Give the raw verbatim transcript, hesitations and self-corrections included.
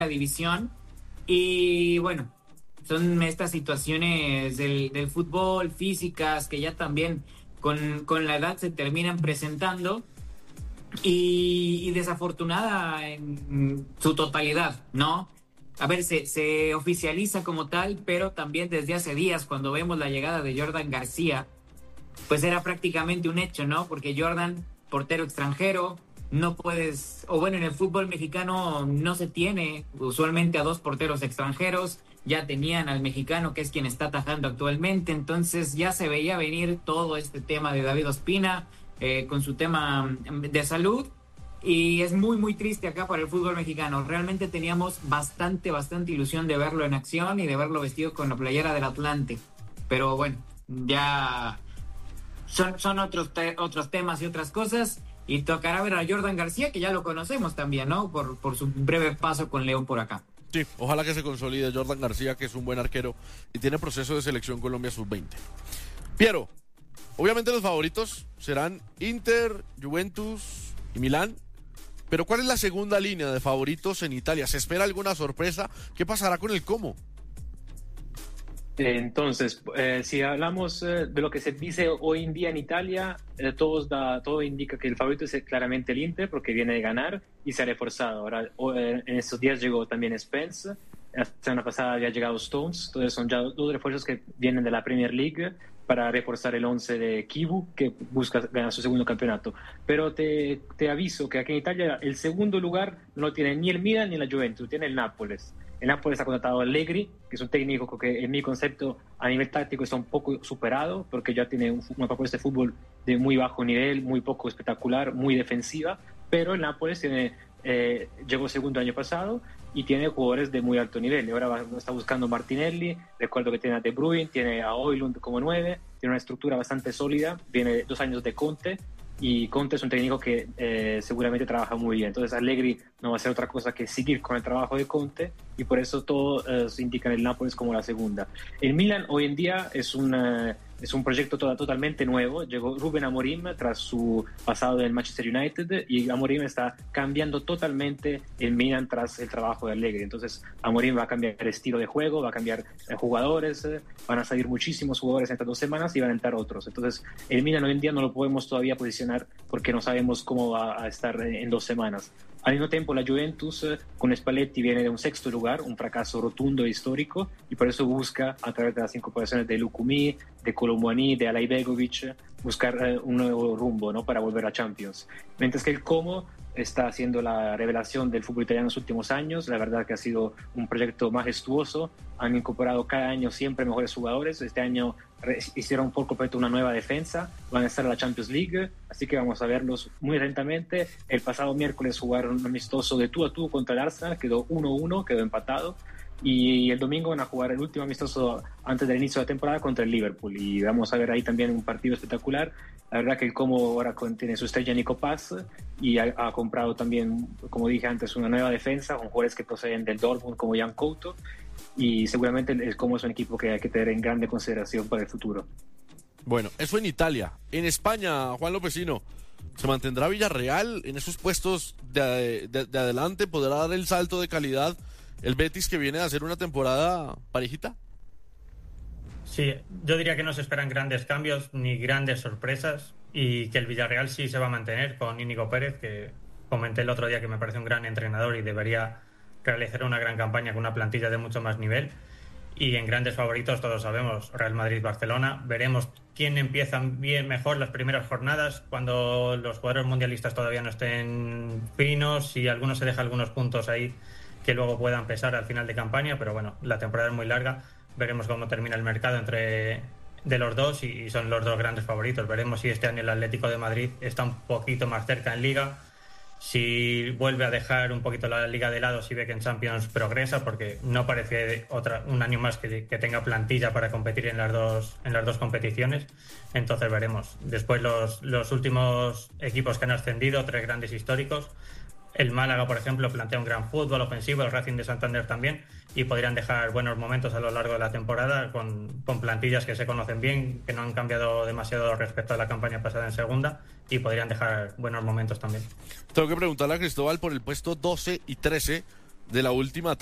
división. Y bueno, son estas situaciones del, del fútbol, físicas, que ya también con, con la edad se terminan presentando. Y, y desafortunada en su totalidad, ¿no? A ver, se, se oficializa como tal, pero también desde hace días, cuando vemos la llegada de Jordan García, pues era prácticamente un hecho, ¿no? Porque Jordan, portero extranjero, no puedes, o bueno, en el fútbol mexicano no se tiene usualmente a dos porteros extranjeros, ya tenían al mexicano, que es quien está atajando actualmente, entonces ya se veía venir todo este tema de David Ospina, eh, con su tema de salud, y es muy, muy triste acá para el fútbol mexicano. Realmente teníamos bastante, bastante ilusión de verlo en acción y de verlo vestido con la playera del Atlante, pero bueno, ya son, son otros, te- otros temas y otras cosas. Y tocará ver a Jordan García, que ya lo conocemos también, ¿no? Por, por su breve paso con León por acá. Sí, ojalá que se consolide Jordan García, que es un buen arquero y tiene proceso de selección Colombia sub veinte. Piero, obviamente los favoritos serán Inter, Juventus y Milán, pero ¿cuál es la segunda línea de favoritos en Italia? ¿Se espera alguna sorpresa? ¿Qué pasará con el Como? Entonces, eh, si hablamos eh, de lo que se dice hoy en día en Italia, eh, todos da, todo indica que el favorito es claramente el Inter, porque viene de ganar y se ha reforzado. Ahora, o, eh, en estos días llegó también Spence, la semana pasada había llegado Stones, entonces son ya dos refuerzos que vienen de la Premier League para reforzar el once de Kivu, que busca ganar su segundo campeonato. Pero te, te aviso que aquí en Italia el segundo lugar no lo tiene ni el Milan ni la Juventus, tiene el Nápoles. El Nápoles ha contratado a Allegri, que es un técnico que en mi concepto a nivel táctico está un poco superado, porque ya tiene un, una propuesta de fútbol de muy bajo nivel, muy poco espectacular, muy defensiva, pero el Nápoles tiene, eh, llegó segundo el año pasado y tiene jugadores de muy alto nivel. Y ahora va, está buscando Martinelli, recuerdo que tiene a De Bruyne, tiene a Højlund como nueve, tiene una estructura bastante sólida, viene dos años de Conte, y Conte es un técnico que eh, seguramente trabaja muy bien. Entonces Allegri no va a hacer otra cosa que seguir con el trabajo de Conte, y por eso todo eh, se indica en el Nápoles como la segunda. El Milan hoy en día es una, es un proyecto toda, totalmente nuevo. Llegó Rubén Amorim tras su pasado del Manchester United, y Amorim está cambiando totalmente el Milan tras el trabajo de Allegri. Entonces Amorim va a cambiar el estilo de juego, va a cambiar eh, jugadores, eh, van a salir muchísimos jugadores en estas dos semanas y van a entrar otros. Entonces el Milan hoy en día no lo podemos todavía posicionar porque no sabemos cómo va a estar en dos semanas. Al mismo tiempo, la Juventus eh, con Spalletti viene de un sexto lugar, un fracaso rotundo e histórico, y por eso busca, a través de las incorporaciones de Lukumi, de Colomboani, de Alaibegovic, buscar eh, un nuevo rumbo, ¿no?, para volver a Champions. Mientras que el Como está haciendo la revelación del fútbol italiano en los últimos años. La verdad que ha sido un proyecto majestuoso. Han incorporado cada año siempre mejores jugadores. Este año hicieron por completo una nueva defensa. Van a estar en la Champions League, así que vamos a verlos muy atentamente. El pasado miércoles jugaron un amistoso de tú a tú contra el Arsenal, quedó uno uno, quedó empatado. Y el domingo van a jugar el último amistoso antes del inicio de la temporada contra el Liverpool, y vamos a ver ahí también un partido espectacular. La verdad que el Como ahora tiene su estrella Nico Paz, y ha, ha comprado también, como dije antes, una nueva defensa con jugadores que proceden del Dortmund como Jan Couto, y seguramente el Como es un equipo que hay que tener en grande consideración para el futuro. Bueno, eso en Italia. En España, Juan Lopecino, ¿se mantendrá Villarreal en esos puestos de, de, de adelante? ¿Podrá dar el salto de calidad el Betis, que viene a hacer una temporada parejita? Sí, yo diría que no se esperan grandes cambios ni grandes sorpresas, y que el Villarreal sí se va a mantener con Íñigo Pérez, que comenté el otro día que me parece un gran entrenador y debería realizar una gran campaña con una plantilla de mucho más nivel. Y en grandes favoritos todos sabemos, Real Madrid-Barcelona. Veremos quién empieza bien, mejor las primeras jornadas, cuando los jugadores mundialistas todavía no estén finos, y algunos se dejan algunos puntos ahí que luego puedan pesar al final de campaña, pero bueno, la temporada es muy larga. Veremos cómo termina el mercado entre de los dos, y son los dos grandes favoritos. Veremos si este año el Atlético de Madrid está un poquito más cerca en Liga, si vuelve a dejar un poquito la Liga de lado, si ve que en Champions progresa, porque no parece otra, un año más que, que tenga plantilla para competir en las dos, en las dos competiciones. Entonces veremos. Después los, los últimos equipos que han ascendido, tres grandes históricos. El Málaga, por ejemplo, plantea un gran fútbol ofensivo, el Racing de Santander también, y podrían dejar buenos momentos a lo largo de la temporada con, con plantillas que se conocen bien, que no han cambiado demasiado respecto a la campaña pasada en segunda, y podrían dejar buenos momentos también. Tengo que preguntarle a Cristóbal por el puesto doce y trece de la última